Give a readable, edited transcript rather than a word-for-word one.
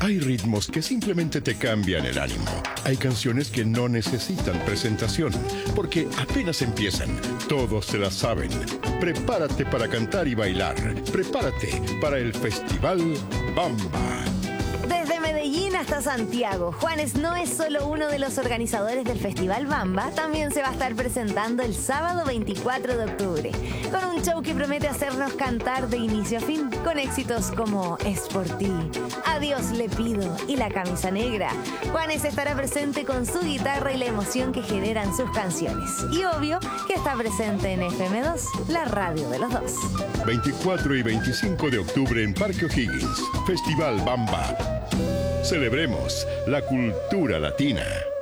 Hay ritmos que simplemente te cambian el ánimo. Hay canciones que no necesitan presentación, porque apenas empiezan, todos se las saben. Prepárate para cantar y bailar. Prepárate para el Festival Bamba. Desde Medellín hasta Santiago, Juanes no es solo uno de los organizadores del Festival Bamba, también se va a estar presentando el sábado 24 de octubre, con un show que promete hacernos cantar de inicio a fin, con éxitos como Es por ti, Adiós le pido y La camisa negra. Juanes estará presente con su guitarra y la emoción que generan sus canciones. Y obvio que está presente en FM2, la radio de los dos. 24 y 25 de octubre en Parque O'Higgins, Festival Bamba. Celebremos la cultura latina.